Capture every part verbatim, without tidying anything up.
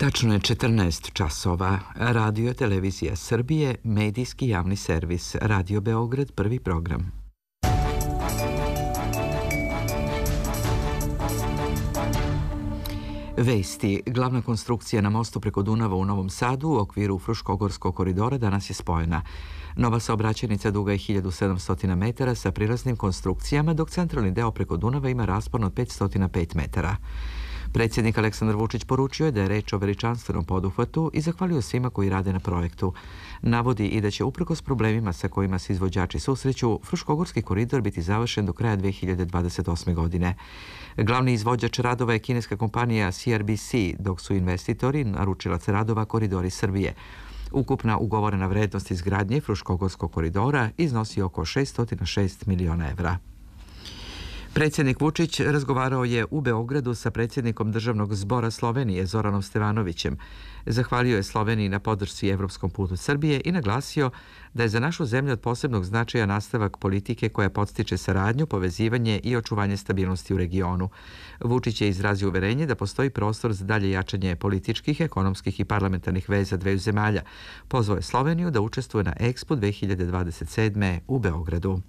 Tačno je četrnaest časova. Radio Televizija Srbije, medijski javni servis. Radio Beograd, prvi program. Vesti. Glavna konstrukcija na mostu preko Dunava u Novom Sadu u okviru Fruškogorskog koridora danas je spojena. Nova saobraćajnica duga je hiljadu sedamsto metara sa prilaznim konstrukcijama, dok centralni deo preko Dunava ima raspon od petsto pet metara. Predsjednik Aleksandar Vučić poručio je da je reč o veličanstvenom poduhvatu i zahvalio svima koji rade na projektu. Navodi i da će uprkos problemima sa kojima se izvođači susreću, Fruškogorski koridor biti završen do kraja dve hiljade dvadeset osme. godine. Glavni izvođač radova je kineska kompanija C R B C, dok su investitori naručilac radova Koridori Srbije. Ukupna ugovorena vrednost izgradnje Fruškogorskog koridora iznosi oko šeststo šest miliona evra. Predsjednik Vučić razgovarao je u Beogradu sa predsjednikom Državnog zbora Slovenije Zoranom Stevanovićem. Zahvalio je Sloveniji na podršci evropskom putu Srbije i naglasio da je za našu zemlju od posebnog značaja nastavak politike koja podstiče saradnju, povezivanje i očuvanje stabilnosti u regionu. Vučić je izrazio uverenje da postoji prostor za dalje jačanje političkih, ekonomskih i parlamentarnih veza dveju zemalja. Pozvao je Sloveniju da učestvuje na Expo dve hiljade dvadeset sedme. u Beogradu.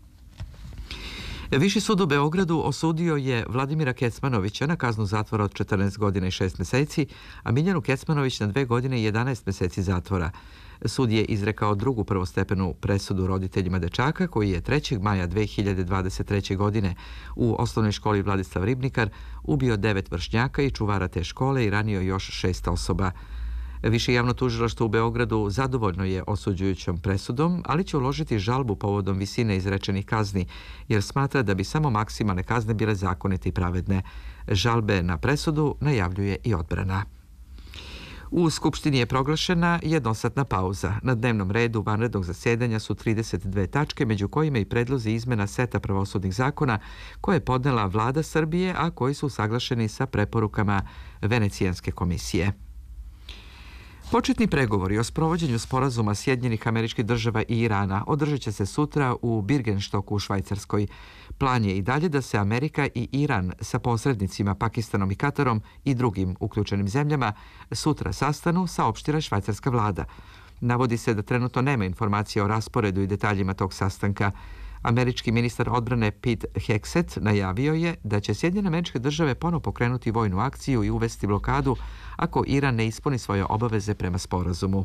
Viši sud u Beogradu osudio je Vladimira Kecmanovića na kaznu zatvora od četrnaest godina i šest meseci, a Miljanu Kecmanović na dve godine i jedanaest meseci zatvora. Sud je izrekao drugu prvostepenu presudu roditeljima dečaka koji je trećeg maja dve hiljade dvadeset treće. godine u osnovnoj školi Vladislav Ribnikar ubio devet vršnjaka i čuvara te škole i ranio još šest osoba. Više javno tužilaštvo u Beogradu zadovoljno je osuđujućom presudom, ali će uložiti žalbu povodom visine izrečenih kazni, jer smatra da bi samo maksimalne kazne bile zakonite i pravedne. Žalbe na presudu najavljuje i odbrana. U Skupštini je proglašena jednosatna pauza. Na dnevnom redu vanrednog zasjedanja su trideset dve tačke, među kojima i predlozi izmena seta pravosudnih zakona koje je podnela Vlada Srbije, a koji su usaglašeni sa preporukama Venecijanske komisije. Početni pregovori o sprovođenju sporazuma Sjedinjenih Američkih Država i Irana održat će se sutra u Birgenstoku u Švajcarskoj. Plan je i dalje da se Amerika i Iran sa posrednicima Pakistanom i Katarom i drugim uključenim zemljama sutra sastanu, saopštila švajcarska vlada. Navodi se da trenutno nema informacije o rasporedu i detaljima tog sastanka. Američki ministar odbrane Pete Hegseth najavio je da će Sjedinjene Američke Države ponovo pokrenuti vojnu akciju i uvesti blokadu ako Iran ne ispuni svoje obaveze prema sporazumu.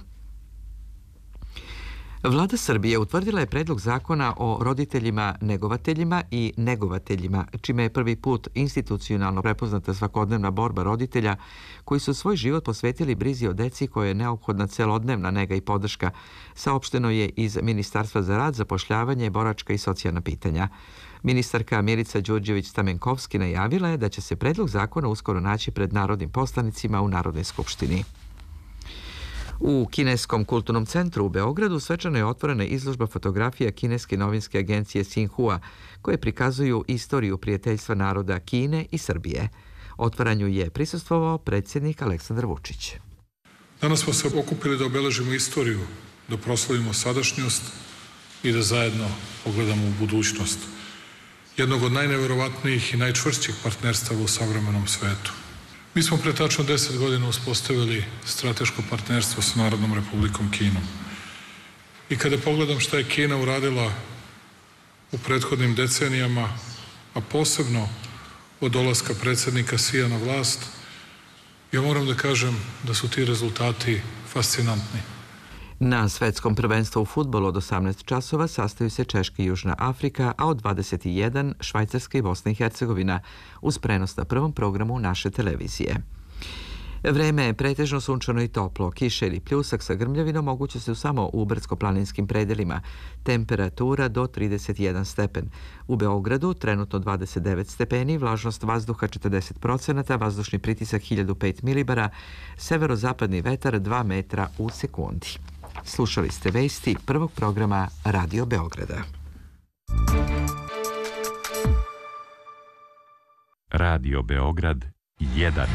Vlada Srbije utvrdila je predlog zakona o roditeljima negovateljima i negovateljima, čime je prvi put institucionalno prepoznata svakodnevna borba roditelja koji su svoj život posvetili brizi o deci koje je neophodna celodnevna nega i podrška, saopšteno je iz Ministarstva za rad, zapošljavanje, boračka i socijalna pitanja. Ministarka Milica Đurđević-Stamenkovski najavila je da će se predlog zakona uskoro naći pred narodnim poslanicima u Narodnoj skupštini. U Kineskom kulturnom centru u Beogradu svečano je otvorena izložba fotografija kineske novinske agencije Xinhua, koje prikazuju istoriju prijateljstva naroda Kine i Srbije. Otvaranju je prisustvovao predsjednik Aleksandar Vučić. Danas smo se okupili da obeležimo istoriju, da proslavimo sadašnjost i da zajedno pogledamo u budućnost. Jednog od najneverovatnijih i najčvršćih partnerstava u savremenom svetu. Mi smo pre tačno deset godina uspostavili strateško partnerstvo sa Narodnom Republikom Kinom. I kada pogledam šta je Kina uradila u prethodnim decenijama, a posebno od dolaska predsjednika Sija na vlast, ja moram da kažem da su ti rezultati fascinantni. Na svetskom prvenstvu u fudbalu od osamnaest časova sastaju se Češka i Južna Afrika, a od dvadeset jedan Švajcarska i Bosna i Hercegovina, uz prenos na prvom programu naše televizije. Vreme je pretežno sunčano i toplo. Kiša ili pljusak sa grmljavinom moguće su samo u brdsko-planinskim predelima. Temperatura do trideset jedan stepen. U Beogradu trenutno dvadeset devet stepeni, vlažnost vazduha četrdeset procenata, vazdušni pritisak hiljadu pet milibara, severozapadni vetar dva metra u sekundi. Slušali ste vesti prvog programa Radio Beograda. Radio Beograd jedan.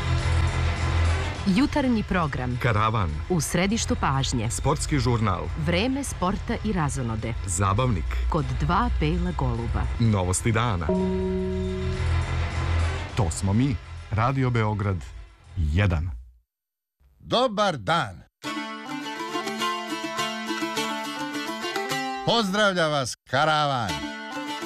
Jutarnji program. Karavan. U središtu pažnje. Sportski žurnal. Vreme sporta i razonode. Zabavnik. Kod dva bela goluba. Novosti dana. To smo mi. Radio Beograd jedan. Dobar dan. Pozdravlja vas karavan.